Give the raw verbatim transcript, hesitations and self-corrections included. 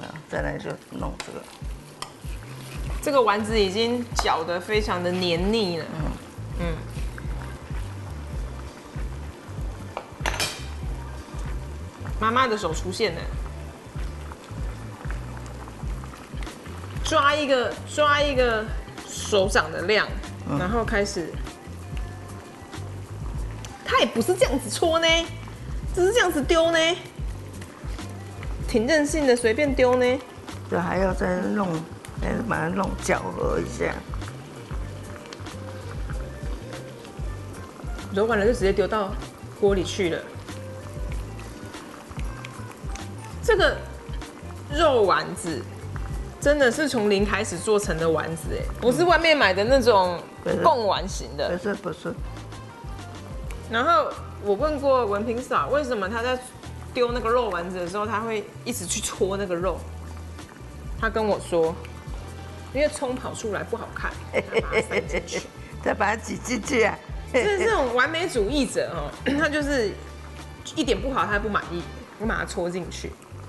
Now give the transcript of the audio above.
了，再来就弄这个。 这个丸子已经搅得非常的黏腻了。嗯嗯。妈妈的手出现了，抓一个抓一个手掌的量，嗯、然后开始。它也不是这样子搓呢，只是这样子丢呢，挺任性的，随便丢呢。 这还要再弄，再把它弄搅和一下。 揉完了就直接丢到锅里去了。这个肉丸子真的是从零开始做成的丸子，哎，不是外面买的那种贡丸型的。 不是不是。 然后我问过文平嫂，为什么她在丢那个肉丸子的时候，她会一直去搓那个肉？她跟我说，因为葱跑出来不好看，她把它塞进去， 再把它挤进去啊！ 这这种完美主义者哦，他就是一点不好他不满意，我把它戳进去。